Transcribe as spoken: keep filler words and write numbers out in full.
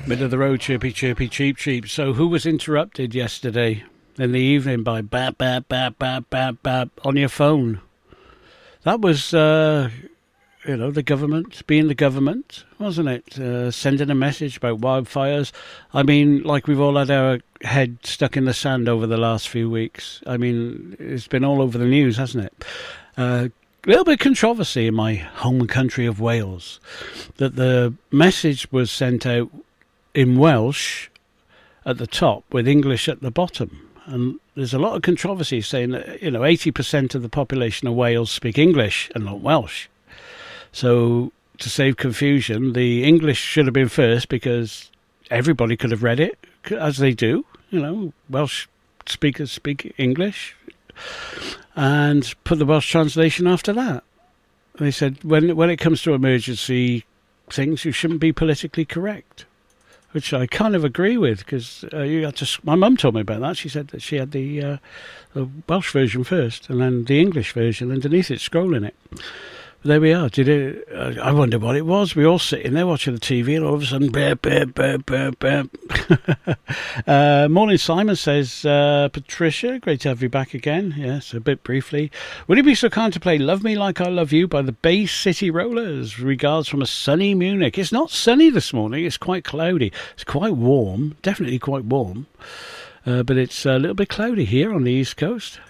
Middle of the road, chirpy, chirpy, cheep, cheep. So who was interrupted yesterday in the evening by bap, bap, bap, bap, bap, bap on your phone? That was, uh, you know, the government being the government, wasn't it? Uh, sending a message about wildfires. I mean, like we've all had our head stuck in the sand over the last few weeks. I mean, it's been all over the news, hasn't it? Uh, A little bit of controversy in my home country of Wales that the message was sent out in Welsh at the top with English at the bottom. And there's a lot of controversy saying that, you know, eighty percent of the population of Wales speak English and not Welsh. So to save confusion, the English should have been first because everybody could have read it, as they do. You know, Welsh speakers speak English. And put the Welsh translation after that. They said, when when it comes to emergency things, you shouldn't be politically correct, which I kind of agree with, because uh, you had to. My mum told me about that. She said that she had the, uh, the Welsh version first, and then the English version underneath it, scrolling it. But there we are. Did it? Uh, I wonder what it was. We all sitting there watching the T V, and all of a sudden, burp, burp, burp, burp, burp. uh, morning, Simon says, uh, Patricia, great to have you back again. Yes, a bit briefly. Would you be so kind to play "Love Me Like I Love You" by the Bay City Rollers? Regards from a sunny Munich. It's not sunny this morning. It's quite cloudy. It's quite warm. Definitely quite warm. Uh, but it's a little bit cloudy here on the East Coast.